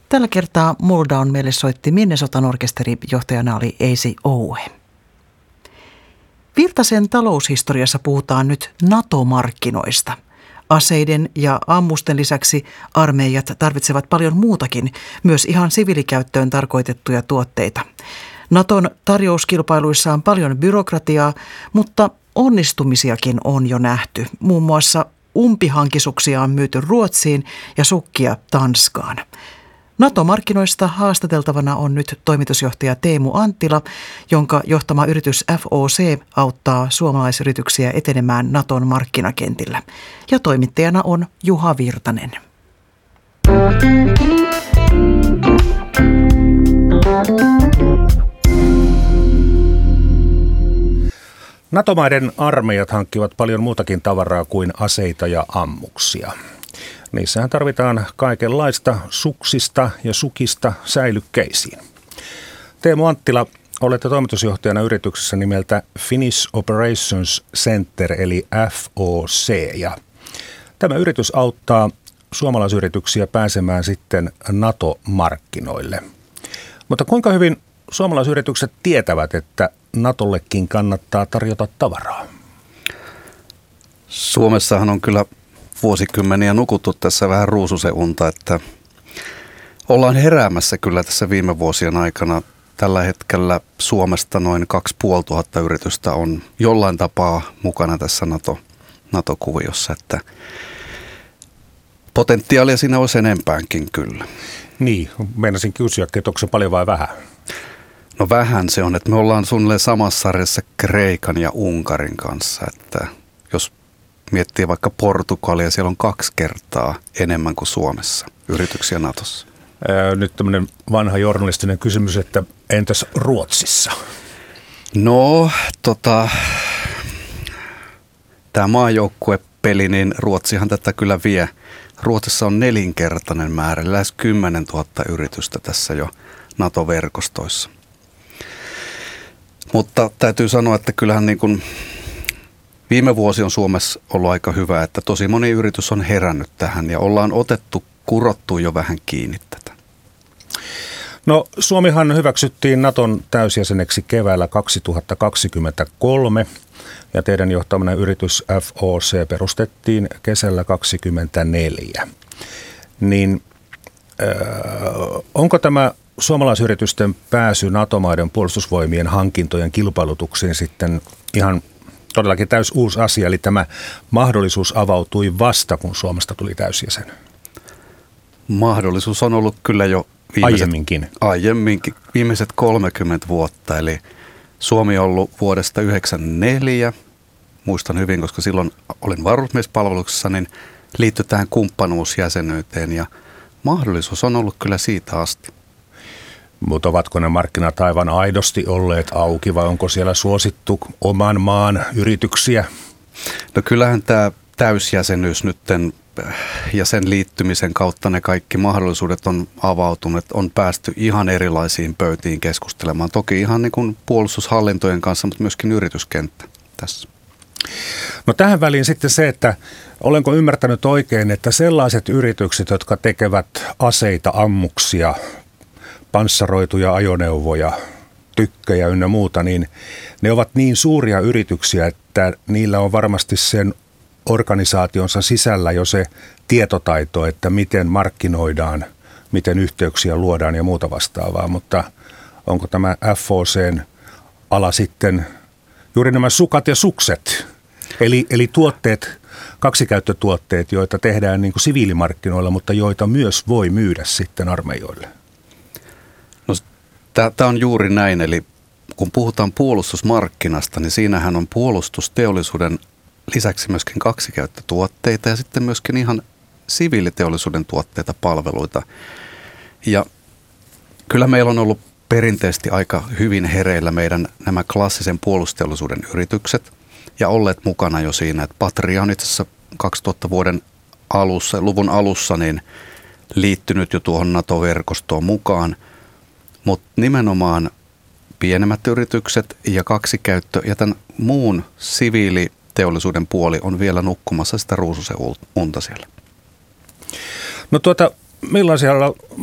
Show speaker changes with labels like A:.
A: Tällä kertaa Muldown meille soitti Minnesotan orkesteri, johtajana oli Eisi Oue. Virtasen taloushistoriassa puhutaan nyt NATO-markkinoista. Aseiden ja ammusten lisäksi armeijat tarvitsevat paljon muutakin, myös ihan siviilikäyttöön tarkoitettuja tuotteita. Naton tarjouskilpailuissa on paljon byrokratiaa, mutta onnistumisiakin on jo nähty. Muun muassa umpihankisuksia on myyty Ruotsiin ja sukkia Tanskaan. NATO-markkinoista haastateltavana on nyt toimitusjohtaja Teemu Anttila, jonka johtama yritys FOC auttaa suomalaisyrityksiä etenemään Naton markkinakentillä. Ja toimittajana on Juha Virtanen.
B: NATO-maiden armeijat hankkivat paljon muutakin tavaraa kuin aseita ja ammuksia. Niissähän tarvitaan kaikenlaista suksista ja sukista säilykkeisiin. Teemu Anttila, olette toimitusjohtajana yrityksessä nimeltä Finnish Operations Center eli FOC. Ja tämä yritys auttaa suomalaisyrityksiä pääsemään sitten NATO-markkinoille. Mutta kuinka hyvin suomalaisyritykset tietävät, että NATOllekin kannattaa tarjota tavaraa?
C: Suomessahan on kyllä vuosikymmeniä nukuttu tässä vähän ruususen unta, että ollaan heräämässä kyllä tässä viime vuosien aikana. Tällä hetkellä Suomesta noin 2500 yritystä on jollain tapaa mukana tässä NATO-kuviossa, että potentiaalia siinä olisi enempäänkin kyllä.
B: Niin, meinasin kysyä, että onko se paljon vai vähän?
C: No vähän se on, että me ollaan suunnilleen samassa sarjassa Kreikan ja Unkarin kanssa, että jos miettii vaikka Portugalia, siellä on 2 kertaa enemmän kuin Suomessa yrityksiä Natossa.
B: Nyt tämmöinen vanha journalistinen kysymys, että entäs Ruotsissa?
C: No, tämä maajoukkuepeli, niin Ruotsihan tätä kyllä vie. Ruotsissa on 4-kertainen määrä, lähes 10 000 yritystä tässä jo NATO-verkostoissa. Mutta täytyy sanoa, että kyllähän niin kuin viime vuosi on Suomessa ollut aika hyvä, että tosi moni yritys on herännyt tähän ja ollaan kurottu jo vähän kiinni tätä.
B: No Suomihan hyväksyttiin Naton täysjäseneksi keväällä 2023 ja teidän johtamana yritys FOC perustettiin kesällä 2024. Niin onko tämä suomalaisyritysten pääsy NATO-maiden puolustusvoimien hankintojen kilpailutuksiin sitten ihan todellakin täys uusi asia, eli tämä mahdollisuus avautui vasta, kun Suomesta tuli täysjäsen?
C: Mahdollisuus on ollut kyllä jo aiemminkin viimeiset 30 vuotta, eli Suomi on ollut vuodesta 1994, muistan hyvin, koska silloin olin varusmiespalveluksessa, niin liittyi tähän kumppanuusjäsenyyteen ja mahdollisuus on ollut kyllä siitä asti.
B: Mutta ovatko ne markkinat aivan aidosti olleet auki vai onko siellä suosittu oman maan yrityksiä?
C: No kyllähän tämä täysjäsenyys nytten ja sen liittymisen kautta ne kaikki mahdollisuudet on avautunut, on päästy ihan erilaisiin pöytiin keskustelemaan. Toki ihan niin kuin puolustushallintojen kanssa, mutta myöskin yrityskenttä tässä.
B: No tähän väliin sitten se, että olenko ymmärtänyt oikein, että sellaiset yritykset, jotka tekevät aseita, ammuksia, panssaroituja ajoneuvoja, tykkejä ynnä muuta, niin ne ovat niin suuria yrityksiä, että niillä on varmasti sen organisaationsa sisällä jo se tietotaito, että miten markkinoidaan, miten yhteyksiä luodaan ja muuta vastaavaa. Mutta onko tämä FOC:n ala sitten juuri nämä sukat ja sukset, eli tuotteet, kaksikäyttötuotteet, joita tehdään niin kuin siviilimarkkinoilla, mutta joita myös voi myydä sitten armeijoille?
C: No, tämä on juuri näin, eli kun puhutaan puolustusmarkkinasta, niin siinähän on puolustusteollisuuden lisäksi myöskin kaksikäyttötuotteita ja sitten myöskin ihan siviiliteollisuuden tuotteita, palveluita. Ja kyllä meillä on ollut perinteisesti aika hyvin hereillä meidän nämä klassisen puolustusteollisuuden yritykset ja olleet mukana jo siinä, että Patria on itse asiassa 2000-luvun alussa niin liittynyt jo tuohon NATO-verkostoon mukaan, mutta nimenomaan pienemmät yritykset ja kaksikäyttö ja tämän muun siviiliteollisuuden puoli on vielä nukkumassa sitä ruususen unta siellä.
B: No millaisia